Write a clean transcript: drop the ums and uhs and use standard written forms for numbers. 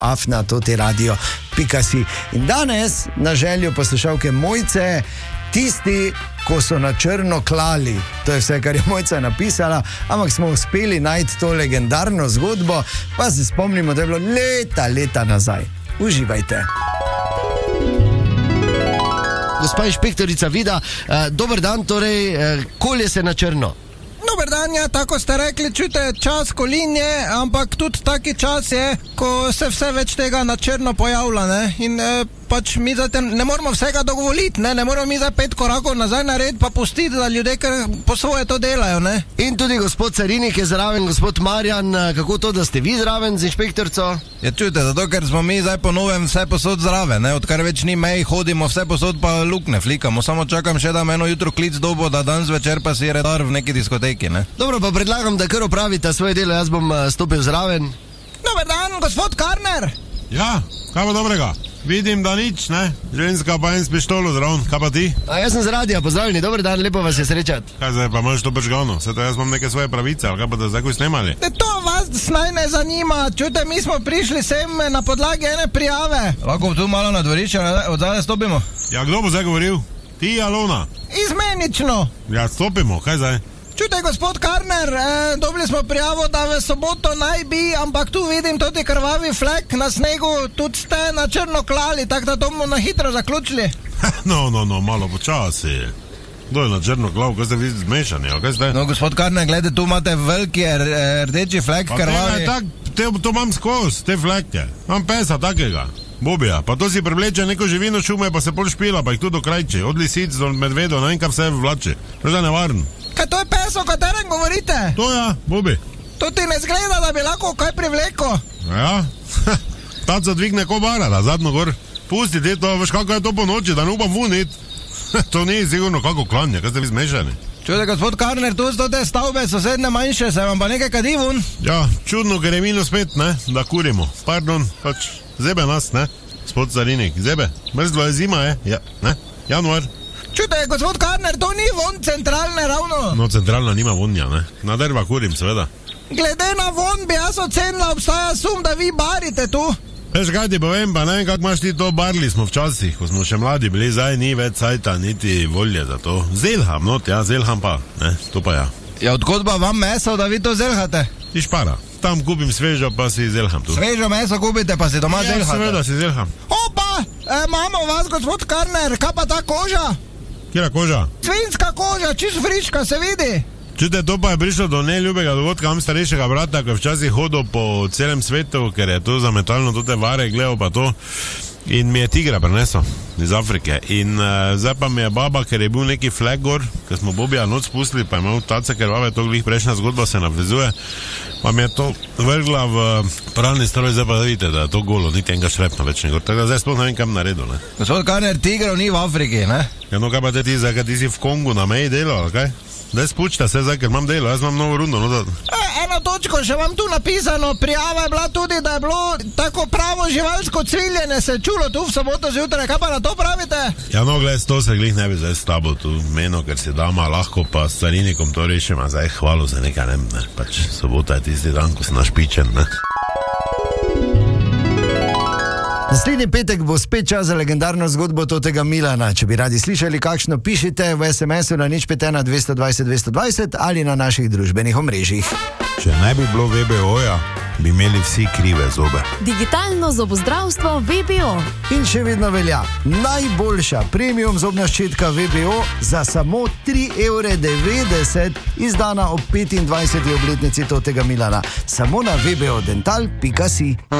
afna.totiradio.si. In danes, na željo poslušalke Mojce, tisti, ko so na črno klali, to je vse, kar je Mojca napisala, ampak smo uspeli najti to legendarno zgodbo, pa se spomnimo, da je bilo leta nazaj. Uživajte. Gospa inšpektorica Vida, dober dan, torej, kolje se na črno. Dober dan, ja, tako ste rekli, čujte, čas kolinje, ampak tudi taki čas je, ko se vse več tega na črno pojavlja, ne? In pač mi zdaj ne moramo vsega dovoliti, ne moramo mi zdaj 5 korakov nazaj narediti, pa pustiti, da ljudje kar po svoje to delajo, ne? In tudi gospod Carinik je zraven, gospod Marjan, kako to, da ste vi zraven z inšpektorico? Ja, čujte, zato ker smo mi zdaj po novem vse posod zraven, ne? Odkar več ni mej, hodimo vse posod pa lukne flikamo, samo čakam še, da me eno jutro klic dobo, da danes večer pa si redar v neki diskoteki, ne? Dobro, pa predlagam, da kar opravite svoje delo, jaz bom stopil zraven. Dober dan, gospod Karner! Ja, kaj pa dobrega? Vidim, da nič, ne? Ženska pa en s pištolo zraven, kaj pa ti? A jaz sem z radia, pozdravljeni, dober dan, lepo vas je srečati. Kaj zdaj, pa imaš to pržgano? Vse to jaz imam neke svoje pravice, ali kaj pa da zdaj ko snemali? To vas naj ne zanima, čujte, mi smo prišli sem na podlagi ene prijave. Lahko tu malo na dvorišče, od zadaj stopimo? Ja, kdo bo zdaj govoril? Ti, Alona? Izmenično. Ja, stopimo, kaj zdaj? Čujte, gospod Karner, dobili smo prijavo, da v soboto naj bi, ampak tu vidim tudi krvavi flek na snegu, tudi ste na črno klali, tako da to bomo na hitro zaključili. No, malo počasi. Kdo je na črno klav, kaj ste vi zmešani, a kaj ste? No, gospod Karner, gledajte, tu imate veliki rdeči flek krvavi. To imam skozi, te fleke. Imam pesa takega. Bobija, pa to si prevleče neko živino šume, pa se pol špila, pa jih tudi dokrajče. Od lisic do medvedov, ne vem, kaj vse vlače. To je nevaren. Kaj to je pes, o katerem govorite? To ja, Bobi. To ti ne zgleda, da bi lahko kaj privleko. Ja, taco dvigne kobara, da zadnjo gor. Pusti ti to, veš kako je to po noči, da ne upam vunit. To ni sigurno kako klanje, kaj ste vi zmešani. Čujte, gospod Karner, tu so te stavbe sosedne manjše, se vam pa nekaj kadi vun? Ja, čudno, ker je -5, ne, da kurimo. Pardon, pač zebe nas, ne, gospod Carinik, zebe. Mrzlo je zima, ja, ne, januar. Čujte, gospod Karner, to ni von centralne ravno. No, centralna nima vonja, ne, na drva kurim, seveda. Glede na von bi jaz ocenila, obstaja sum, da vi barite tu. Veš kaj ti povem, pa ne vem, kako imaš ti to, barli smo včasih, ko smo še mladi bili, zdaj ni več cajta, niti volje za to. Zelham, no, ja, zelham pa, ne, to pa ja. Ja, odkot pa vam meso, da vi to zelhate? Ti špara, tam kupim svežo, pa si zelham tu. Svežo meso kupite, pa si doma zelhate? Ja, seveda si zelham. Opa, imamo vas, gospod Karner, kaj pa ta koža? Kjera koža? Svinjska koža, čisto friška, se vidi. Čujte, to pa je prišlo do neljubega dogodka, imam starejšega brata, ki je včasih hodil po celem svetu, ker je to za metalno tote vare gledal pa to. In mi je tigra prinesel iz Afrike. In zdaj pa mi je baba, ker je bil neki flek gor, ker smo Bobija noč spustili, pa je imel tace krvave, to glih prejšnja zgodba se navezuje, pa mi je to vrgla v pralni stroj, zdaj pa da vidite, da je to golo, niti enega šrepna več ne gor. Tako da zdaj sploh ne vem, kam naredil, ne. Gospod Karner, tigrov ni v Afriki, ne? Ja, no, kaj pa te ti zdaj, kaj ti si v Kongu na meji delal, ali kaj? Daj spučta se zdaj, ker imam delo, jaz imam novo rundo, no da... Eno točko še vam tu napisano, prijava je bila tudi, da je bilo tako pravo živalsko cviljenje, se čulo tu v soboto zjutraj, kaj pa na to pravite? Ja, no, gled, to se glih ne bi zdaj s tabo tu meno, ker si dama lahko pa s Carinikom to rešima, zdaj hvalo za nekaj, ne, pač sobota je tisti dan, ko si našpičen, ne. Naslednji petek bo spet čas za legendarno zgodbo Totega Milana. Če bi radi slišali kakšno, pišite v SMS-u na 051 220 220 ali na naših družbenih omrežjih. Če ne bi bilo VBO-ja, bi imeli vsi krive zobe. Digitalno zobozdravstvo VBO. In še vedno velja najboljša premium zobna ščetka VBO za samo 3,90 €, izdana ob 25. obletnici Totega Milana. Samo na vbodental.si.